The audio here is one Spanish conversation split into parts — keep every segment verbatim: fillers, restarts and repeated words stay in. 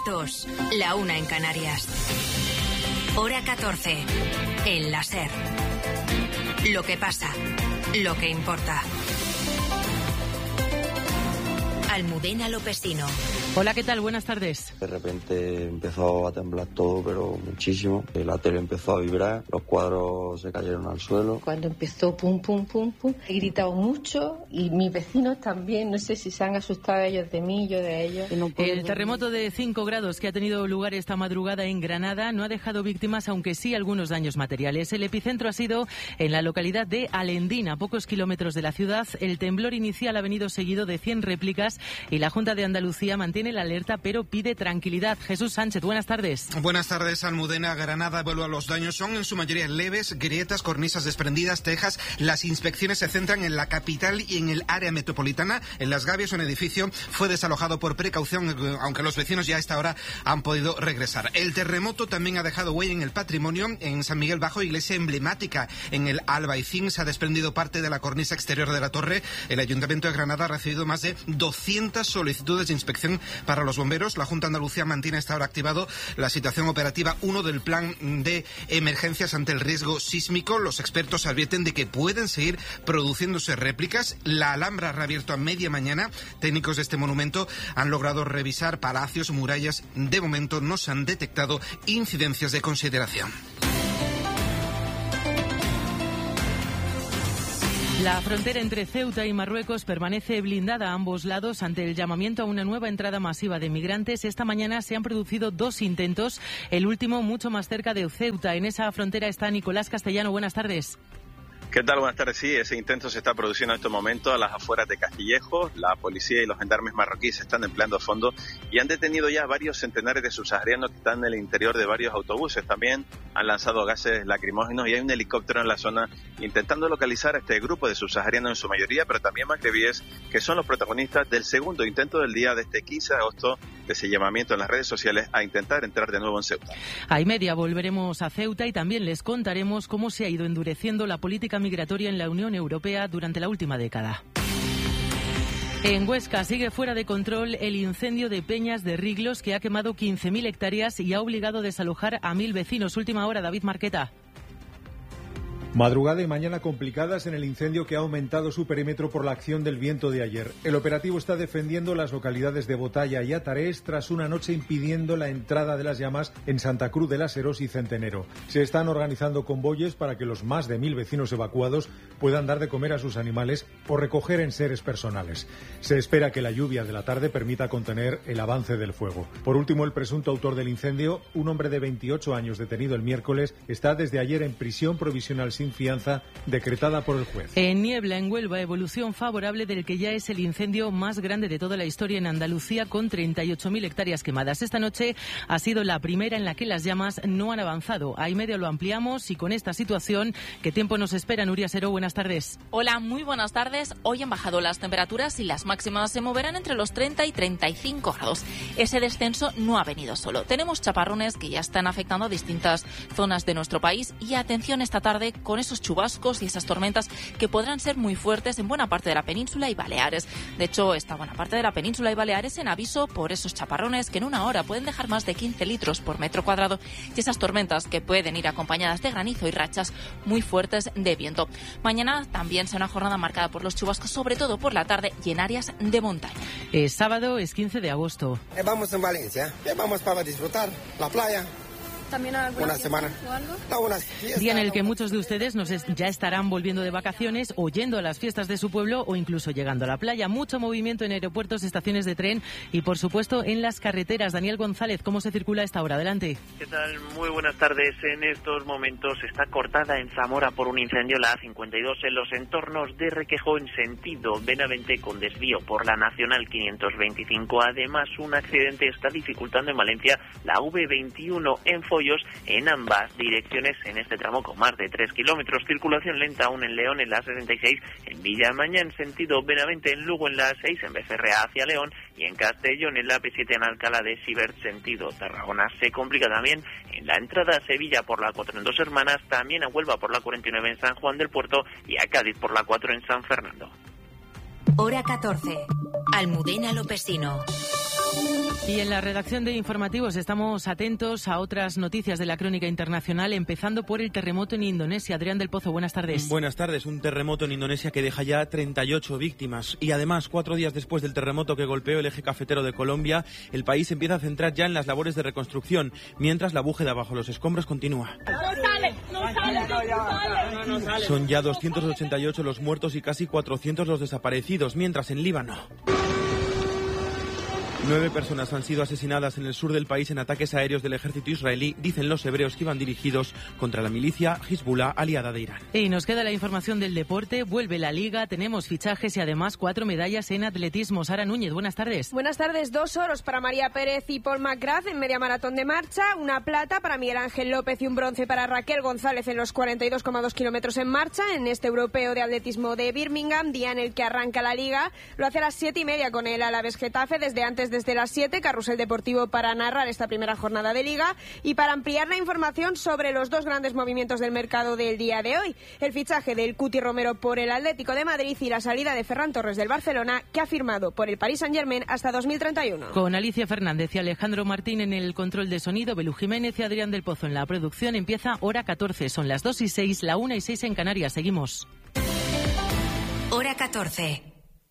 dos, la una en Canarias. Hora catorce, en la SER. Lo que pasa, lo que importa. Almudena Lopesino. Hola, ¿qué tal? Buenas tardes. De repente empezó a temblar todo, pero muchísimo. La tele empezó a vibrar, los cuadros se cayeron al suelo. Cuando empezó pum, pum, pum, pum, he gritado mucho y mis vecinos también. No sé si se han asustado ellos de mí, yo de ellos. No El terremoto de cinco grados que ha tenido lugar esta madrugada en Granada no ha dejado víctimas, aunque sí algunos daños materiales. El epicentro ha sido en la localidad de Alendín, a pocos kilómetros de la ciudad. El temblor inicial ha venido seguido de cien réplicas y la Junta de Andalucía mantiene la alerta, pero pide tranquilidad. Jesús Sánchez, buenas tardes. Buenas tardes, Almudena. Granada evalúa los daños. Son en su mayoría leves, grietas, cornisas desprendidas, tejas. Las inspecciones se centran en la capital y en el área metropolitana. En Las Gavias, un edificio fue desalojado por precaución, aunque los vecinos ya a esta hora han podido regresar. El terremoto también ha dejado huella en el patrimonio. En San Miguel Bajo, iglesia emblemática en el Albaicín, se ha desprendido parte de la cornisa exterior de la torre. El Ayuntamiento de Granada ha recibido más de doscientas solicitudes de inspección para los bomberos. La Junta de Andalucía mantiene hasta ahora activado la situación operativa uno del plan de emergencias ante el riesgo sísmico. Los expertos advierten de que pueden seguir produciéndose réplicas. La Alhambra ha reabierto a media mañana. Técnicos de este monumento han logrado revisar palacios, murallas. De momento no se han detectado incidencias de consideración. La frontera entre Ceuta y Marruecos permanece blindada a ambos lados ante el llamamiento a una nueva entrada masiva de migrantes. Esta mañana se han producido dos intentos, el último mucho más cerca de Ceuta. En esa frontera está Nicolás Castellano. Buenas tardes. ¿Qué tal? Buenas tardes. Sí, ese intento se está produciendo en estos momentos a las afueras de Castillejo. La policía y los gendarmes marroquíes se están empleando a fondo y han detenido ya varios centenares de subsaharianos que están en el interior de varios autobuses. También han lanzado gases lacrimógenos y hay un helicóptero en la zona intentando localizar a este grupo de subsaharianos en su mayoría, pero también magrebíes, que son los protagonistas del segundo intento del día de este quince de agosto, de ese llamamiento en las redes sociales a intentar entrar de nuevo en Ceuta. A y media volveremos a Ceuta y también les contaremos cómo se ha ido endureciendo la política migratoria en la Unión Europea durante la última década. En Huesca sigue fuera de control el incendio de Peñas de Riglos, que ha quemado quince mil hectáreas y ha obligado a desalojar a mil vecinos. Última hora, David Marqueta. Madrugada y mañana complicadas en el incendio que ha aumentado su perímetro por la acción del viento de ayer. El operativo está defendiendo las localidades de Botalla y Atarés tras una noche impidiendo la entrada de las llamas en Santa Cruz de las Herós y Centenero. Se están organizando convoyes para que los más de mil vecinos evacuados puedan dar de comer a sus animales o recoger enseres personales. Se espera que la lluvia de la tarde permita contener el avance del fuego. Por último, el presunto autor del incendio, un hombre de veintiocho años detenido el miércoles, está desde ayer en prisión provisional sin fianza decretada por el juez. En Niebla, en Huelva, evolución favorable del que ya es el incendio más grande de toda la historia en Andalucía, con treinta y ocho mil hectáreas quemadas. Esta noche ha sido la primera en la que las llamas no han avanzado. A y medio lo ampliamos y con esta situación, ¿qué tiempo nos espera? Nuria Seró, buenas tardes. Hola, muy buenas tardes. Hoy han bajado las temperaturas y las máximas se moverán entre los treinta y treinta y cinco grados. Ese descenso no ha venido solo. Tenemos chaparrones que ya están afectando a distintas zonas de nuestro país y atención esta tarde con esos chubascos y esas tormentas que podrán ser muy fuertes en buena parte de la península y Baleares. De hecho, esta buena parte de la península y Baleares en aviso por esos chaparrones que en una hora pueden dejar más de quince litros por metro cuadrado y esas tormentas que pueden ir acompañadas de granizo y rachas muy fuertes de viento. Mañana también será una jornada marcada por los chubascos, sobre todo por la tarde y en áreas de montaña. Es sábado, es quince de agosto. Eh, vamos en Valencia, eh, vamos para disfrutar la playa. ¿También alguna una semana o algo? Día en el que muchos de ustedes nos es, ya estarán volviendo de vacaciones o yendo a las fiestas de su pueblo o incluso llegando a la playa. Mucho movimiento en aeropuertos, estaciones de tren y, por supuesto, en las carreteras. Daniel González, ¿cómo se circula a esta hora? Adelante. ¿Qué tal? Muy buenas tardes. En estos momentos está cortada en Zamora por un incendio la A cincuenta y dos en los entornos de Requejo en sentido Benavente con desvío por la Nacional quinientos veinticinco. Además, un accidente está dificultando en Valencia la V veintiuno en Follos en ambas direcciones en este tramo con más de tres kilómetros. Circulación lenta aún en León en la A sesenta y seis, en Villamaña en sentido Benavente, en Lugo en la A seis, en Becerrea hacia León y en Castellón en la A P siete en Alcalá de Xivert sentido Tarragona. Se complica también en la entrada a Sevilla por la cuatro en Dos Hermanas, también a Huelva por la cuarenta y nueve en San Juan del Puerto y a Cádiz por la cuatro en San Fernando. Hora catorce. Almudena Lopesino. Y en la redacción de informativos estamos atentos a otras noticias de la crónica internacional, empezando por el terremoto en Indonesia. Adrián del Pozo, buenas tardes. Buenas tardes. Un terremoto en Indonesia que deja ya treinta y ocho víctimas. Y además, cuatro días después del terremoto que golpeó el eje cafetero de Colombia, el país empieza a centrar ya en las labores de reconstrucción, mientras la búsqueda bajo los escombros continúa. No sale, no sale, no sale. Son ya doscientos ochenta y ocho los muertos y casi cuatrocientos los desaparecidos, mientras en Líbano nueve personas han sido asesinadas en el sur del país en ataques aéreos del ejército israelí, dicen los hebreos que iban dirigidos contra la milicia Hezbollah aliada de Irán. Y nos queda la información del deporte, vuelve la Liga, tenemos fichajes y además cuatro medallas en atletismo. Sara Núñez, buenas tardes. Buenas tardes, dos oros para María Pérez y Paul McGrath en media maratón de marcha, una plata para Miguel Ángel López y un bronce para Raquel González en los cuarenta y dos coma dos kilómetros en marcha en este europeo de atletismo de Birmingham, día en el que arranca la Liga. Lo hace a las siete y media con el Alavés Getafe, desde antes desde las siete, carrusel deportivo para narrar esta primera jornada de Liga y para ampliar la información sobre los dos grandes movimientos del mercado del día de hoy, el fichaje del Cuti Romero por el Atlético de Madrid y la salida de Ferran Torres del Barcelona, que ha firmado por el Paris Saint-Germain hasta dos mil treinta y uno. Con Alicia Fernández y Alejandro Martín en el control de sonido, Belú Jiménez y Adrián del Pozo en la producción, empieza Hora catorce, son las dos y seis, la una y seis en Canarias, seguimos. Hora catorce.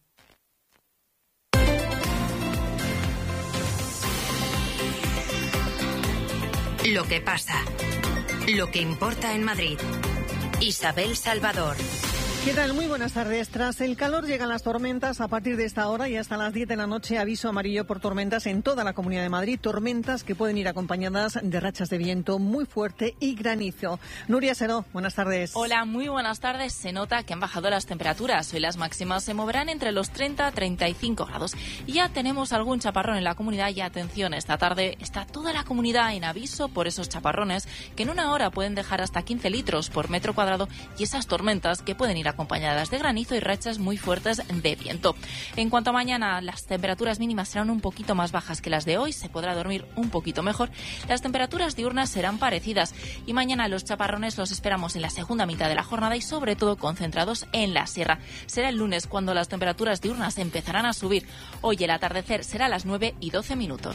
Lo que pasa, lo que importa en Madrid. Isabel Salvador. ¿Qué tal? Muy buenas tardes. Tras el calor llegan las tormentas. A partir de esta hora y hasta las diez de la noche, aviso amarillo por tormentas en toda la Comunidad de Madrid. Tormentas que pueden ir acompañadas de rachas de viento muy fuerte y granizo. Nuria Seró, buenas tardes. Hola, muy buenas tardes. Se nota que han bajado las temperaturas. Hoy las máximas se moverán entre los treinta a treinta y cinco grados. Ya tenemos algún chaparrón en la comunidad y atención, esta tarde está toda la comunidad en aviso por esos chaparrones que en una hora pueden dejar hasta quince litros por metro cuadrado y esas tormentas que pueden ir acompañadas de granizo y rachas muy fuertes de viento. En cuanto a mañana, las temperaturas mínimas serán un poquito más bajas que las de hoy, se podrá dormir un poquito mejor. Las temperaturas diurnas serán parecidas y mañana los chaparrones los esperamos en la segunda mitad de la jornada y sobre todo concentrados en la sierra. Será el lunes cuando las temperaturas diurnas empezarán a subir. Hoy el atardecer será a las nueve y doce minutos.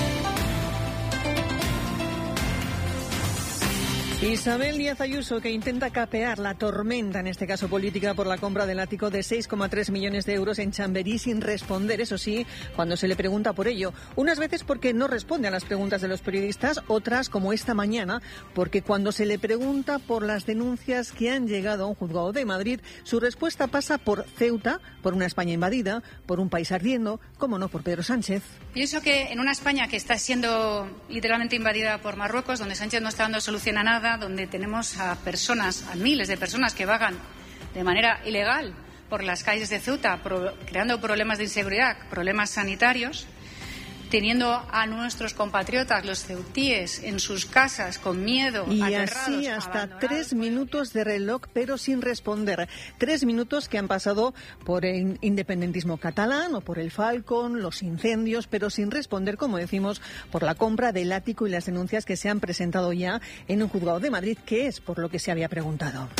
Isabel Díaz Ayuso, que intenta capear la tormenta, en este caso política, por la compra del ático de seis coma tres millones de euros en Chamberí sin responder, eso sí, cuando se le pregunta por ello. Unas veces porque no responde a las preguntas de los periodistas, otras, como esta mañana, porque cuando se le pregunta por las denuncias que han llegado a un juzgado de Madrid, su respuesta pasa por Ceuta, por una España invadida, por un país ardiendo, como no, por Pedro Sánchez. Pienso que en una España que está siendo literalmente invadida por Marruecos, donde Sánchez no está dando solución a nada, donde tenemos a personas, a miles de personas que vagan de manera ilegal por las calles de Ceuta, pro, creando problemas de inseguridad, problemas sanitarios, teniendo a nuestros compatriotas, los ceutíes, en sus casas con miedo, y aterrados, así hasta tres minutos de reloj, pero sin responder. Tres minutos que han pasado por el independentismo catalán o por el Falcon, los incendios, pero sin responder, como decimos, por la compra del ático y las denuncias que se han presentado ya en un juzgado de Madrid, que es por lo que se había preguntado.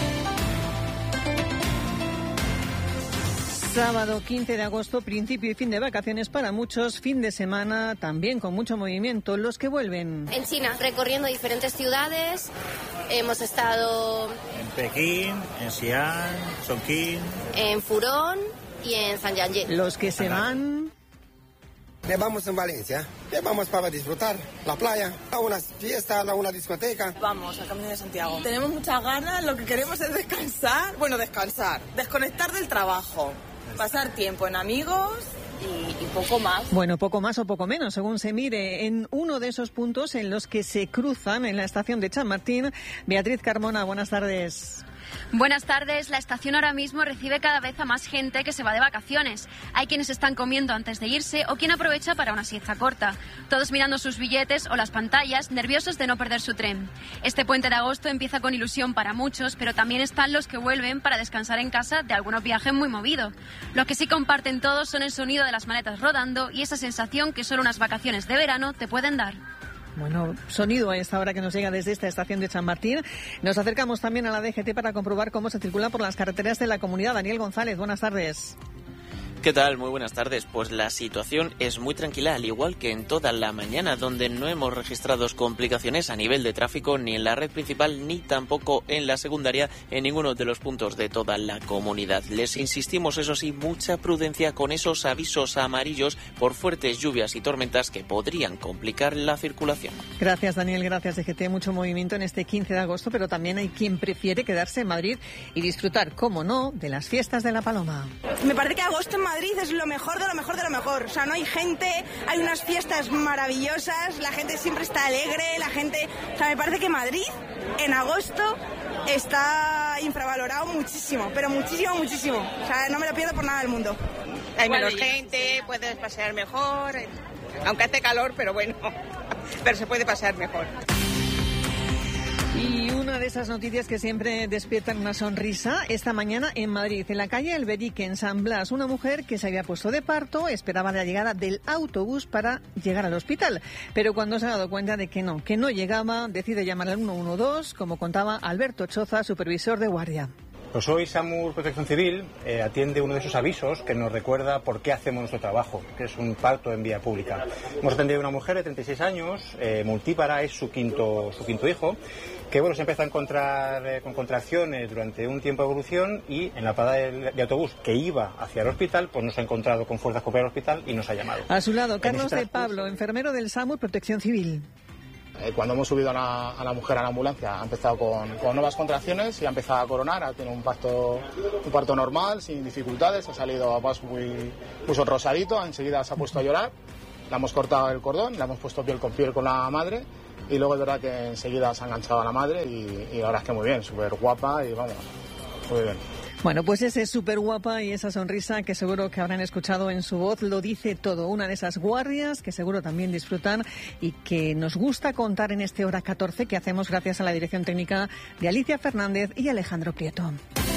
Sábado quince de agosto, principio y fin de vacaciones para muchos, fin de semana también con mucho movimiento. Los que vuelven. En China, recorriendo diferentes ciudades, hemos estado en Pekín, en Xi'an, Chongqing, en Furón y en Zhangjiajie. Los que se van. Ya vamos en Valencia, ya vamos para disfrutar la playa, a una fiesta, a una discoteca. Vamos al Camino de Santiago. Tenemos muchas ganas, lo que queremos es descansar, bueno, descansar, desconectar del trabajo, pasar tiempo en amigos y, y poco más. Bueno, poco más o poco menos, según se mire. En uno de esos puntos en los que se cruzan en la estación de Chamartín, Beatriz Carmona, buenas tardes. Buenas tardes. La estación ahora mismo recibe cada vez a más gente que se va de vacaciones. Hay quienes están comiendo antes de irse o quien aprovecha para una siesta corta. Todos mirando sus billetes o las pantallas, nerviosos de no perder su tren. Este puente de agosto empieza con ilusión para muchos, pero también están los que vuelven para descansar en casa de algunos viajes muy movidos. Lo que sí comparten todos son el sonido de las maletas rodando y esa sensación que solo unas vacaciones de verano te pueden dar. Bueno, sonido a esta hora que nos llega desde esta estación de Chamartín. Nos acercamos también a la D G T para comprobar cómo se circula por las carreteras de la comunidad. Daniel González, buenas tardes. ¿Qué tal? Muy buenas tardes. Pues la situación es muy tranquila, al igual que en toda la mañana, donde no hemos registrado complicaciones a nivel de tráfico ni en la red principal ni tampoco en la secundaria en ninguno de los puntos de toda la comunidad. Les insistimos, eso sí, mucha prudencia con esos avisos amarillos por fuertes lluvias y tormentas que podrían complicar la circulación. Gracias, Daniel. Gracias, D G T. Mucho movimiento en este quince de agosto, pero también hay quien prefiere quedarse en Madrid y disfrutar, cómo no, de las fiestas de la Paloma. Me parece que agosto en Madrid es lo mejor de lo mejor de lo mejor. O sea, no hay gente, hay unas fiestas maravillosas, la gente siempre está alegre, la gente... O sea, me parece que Madrid en agosto está infravalorado muchísimo, pero muchísimo, muchísimo. O sea, no me lo pierdo por nada del mundo. Hay menos gente, puedes pasear mejor, aunque hace calor, pero bueno, pero se puede pasear mejor. Y una de esas noticias que siempre despiertan una sonrisa, esta mañana en Madrid, en la calle Alberique, en San Blas, una mujer que se había puesto de parto esperaba la llegada del autobús para llegar al hospital. Pero cuando se ha dado cuenta de que no, que no llegaba, decide llamar al uno uno dos, como contaba Alberto Choza, supervisor de guardia. Pues hoy SAMUR Protección Civil eh, atiende uno de esos avisos que nos recuerda por qué hacemos nuestro trabajo, que es un parto en vía pública. Hemos atendido a una mujer de treinta y seis años, eh, multípara, es su quinto, su quinto hijo, que bueno, se empieza a encontrar eh, con contracciones durante un tiempo de evolución y en la parada de, de autobús que iba hacia el hospital, pues nos ha encontrado con fuerzas para ir al hospital y nos ha llamado. A su lado, Carlos de Pablo, enfermero del SAMUR Protección Civil. Cuando hemos subido a la, a la mujer a la ambulancia ha empezado con, con nuevas contracciones y ha empezado a coronar, ha tenido un parto, un parto normal, sin dificultades, ha salido además muy, muy sonrosadito, enseguida se ha puesto a llorar, le hemos cortado el cordón, le hemos puesto piel con piel con la madre y luego es verdad que enseguida se ha enganchado a la madre y, y la verdad es que muy bien, súper guapa y vamos, muy bien. Bueno, pues ese es súper guapa y esa sonrisa que seguro que habrán escuchado en su voz lo dice todo. Una de esas guardias que seguro también disfrutan y que nos gusta contar en este Hora catorce que hacemos gracias a la dirección técnica de Alicia Fernández y Alejandro Prieto.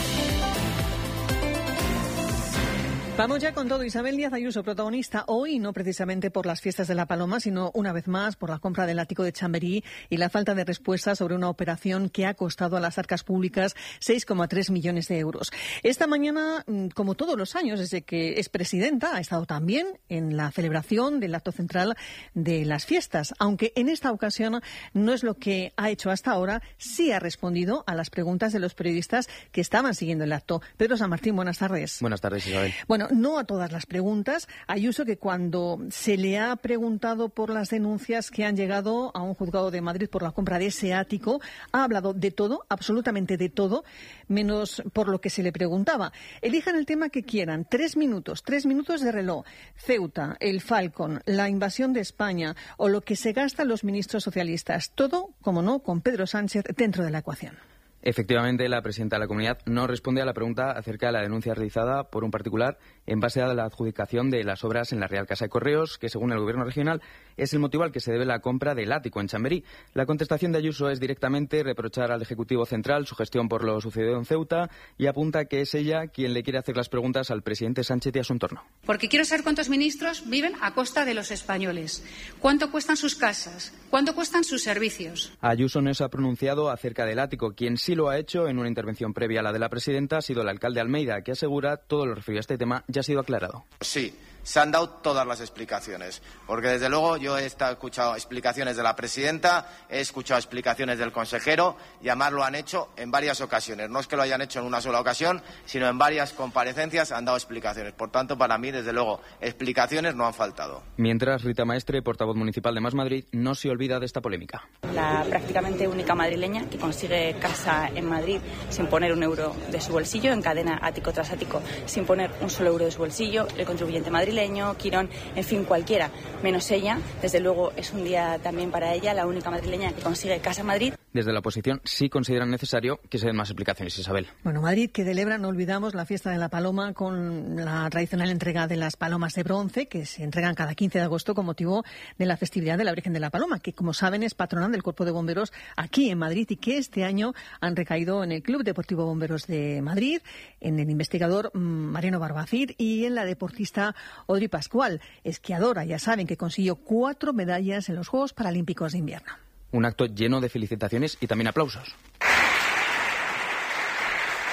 Vamos ya con todo. Isabel Díaz Ayuso, protagonista hoy, no precisamente por las fiestas de la Paloma, sino una vez más por la compra del ático de Chamberí y la falta de respuesta sobre una operación que ha costado a las arcas públicas seis coma tres millones de euros. Esta mañana, como todos los años, desde que es presidenta, ha estado también en la celebración del acto central de las fiestas, aunque en esta ocasión no es lo que ha hecho hasta ahora, sí ha respondido a las preguntas de los periodistas que estaban siguiendo el acto. Pedro San Martín, buenas tardes. Buenas tardes, Isabel. Bueno, no a todas las preguntas. Ayuso, que cuando se le ha preguntado por las denuncias que han llegado a un juzgado de Madrid por la compra de ese ático, ha hablado de todo, absolutamente de todo, menos por lo que se le preguntaba. Elijan el tema que quieran. Tres minutos, tres minutos de reloj. Ceuta, el Falcon, la invasión de España o lo que se gastan los ministros socialistas. Todo, como no, con Pedro Sánchez dentro de la ecuación. Efectivamente, la presidenta de la Comunidad no responde a la pregunta acerca de la denuncia realizada por un particular en base a la adjudicación de las obras en la Real Casa de Correos, que según el Gobierno regional es el motivo al que se debe la compra del ático en Chamberí. La contestación de Ayuso es directamente reprochar al Ejecutivo Central su gestión por lo sucedido en Ceuta y apunta que es ella quien le quiere hacer las preguntas al presidente Sánchez y a su entorno. Porque quiero saber cuántos ministros viven a costa de los españoles, cuánto cuestan sus casas, cuánto cuestan sus servicios. Ayuso no se ha pronunciado acerca del ático. Quien sí lo ha hecho en una intervención previa a la de la presidenta ha sido el alcalde Almeida, que asegura todo lo referido a este tema ya ha sido aclarado. Sí, se han dado todas las explicaciones, porque desde luego yo he escuchado explicaciones de la presidenta, he escuchado explicaciones del consejero y además lo han hecho en varias ocasiones. No es que lo hayan hecho en una sola ocasión, sino en varias comparecencias han dado explicaciones. Por tanto, para mí, desde luego, explicaciones no han faltado. Mientras, Rita Maestre, portavoz municipal de Más Madrid, no se olvida de esta polémica. La prácticamente única madrileña que consigue casa en Madrid sin poner un euro de su bolsillo, encadena ático tras ático sin poner un solo euro de su bolsillo, el contribuyente madrileño, Quirón, en fin, cualquiera, menos ella. Desde luego es un día también para ella, la única madrileña que consigue casa en Madrid. Desde la oposición sí consideran necesario que se den más explicaciones, Isabel. Bueno, Madrid que celebra, no olvidamos, la fiesta de la Paloma con la tradicional entrega de las palomas de bronce que se entregan cada quince de agosto con motivo de la festividad de la Virgen de la Paloma, que como saben es patrona del Cuerpo de Bomberos aquí en Madrid y que este año han recaído en el Club Deportivo Bomberos de Madrid, en el investigador Mariano Barbacid y en la deportista Audrey Pascual, esquiadora, ya saben, que consiguió cuatro medallas en los Juegos Paralímpicos de Invierno. Un acto lleno de felicitaciones y también aplausos.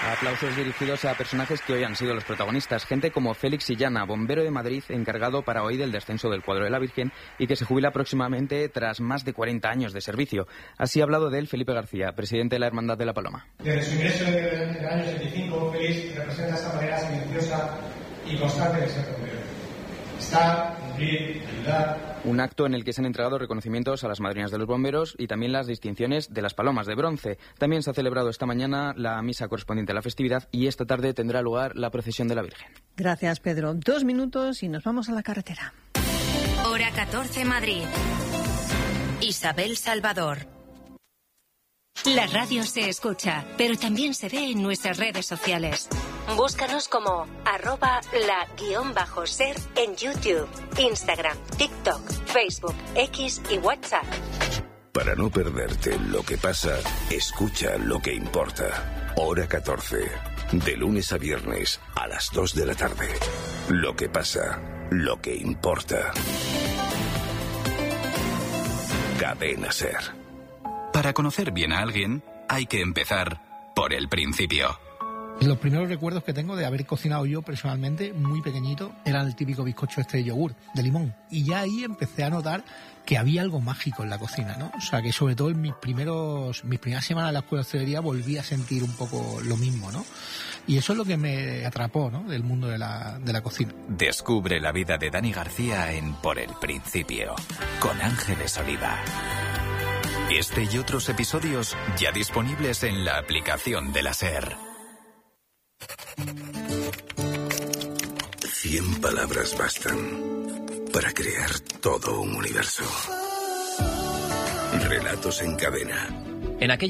Aplausos dirigidos a personajes que hoy han sido los protagonistas. Gente como Félix Illana, bombero de Madrid, encargado para hoy del descenso del cuadro de la Virgen y que se jubila próximamente tras más de cuarenta años de servicio. Así ha hablado de él Felipe García, presidente de la Hermandad de la Paloma. Desde su ingreso en el año setenta y cinco, Félix representa esta manera silenciosa y constante de ser bombero. Estar, cumplir, ayudar. Un acto en el que se han entregado reconocimientos a las madrinas de los bomberos y también las distinciones de las palomas de bronce. También se ha celebrado esta mañana la misa correspondiente a la festividad y esta tarde tendrá lugar la procesión de la Virgen. Gracias, Pedro. Dos minutos y nos vamos a la carretera. Hora catorce, Madrid. Isabel Salvador. La radio se escucha, pero también se ve en nuestras redes sociales. Búscanos como arroba la guión bajo ser en YouTube, Instagram, TikTok, Facebook, X y WhatsApp. Para no perderte lo que pasa, escucha lo que importa. Hora catorce, de lunes a viernes a las dos de la tarde. Lo que pasa, lo que importa. Cadena Ser. Para conocer bien a alguien, hay que empezar por el principio. Los primeros recuerdos que tengo de haber cocinado yo personalmente, muy pequeñito, era el típico bizcocho este de yogur, de limón. Y ya ahí empecé a notar que había algo mágico en la cocina, ¿no? O sea, que sobre todo en mis primeros, mis primeras semanas en la escuela de hostelería volví a sentir un poco lo mismo, ¿no? Y eso es lo que me atrapó, ¿no?, del mundo de la, de la cocina. Descubre la vida de Dani García en Por el Principio, con Ángeles Oliva. Este y otros episodios ya disponibles en la aplicación de la SER. Cien palabras bastan para crear todo un universo. Relatos en cadena. En aquella